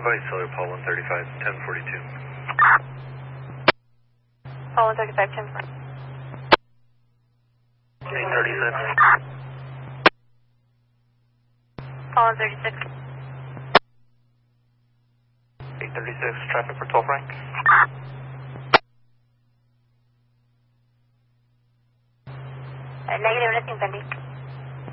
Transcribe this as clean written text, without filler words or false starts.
Advice, Cellular Paul 135, 1042. Paul 135, 1042. 836. Paul 136. 836, traffic for 12 Frank. Negative, nothing pending.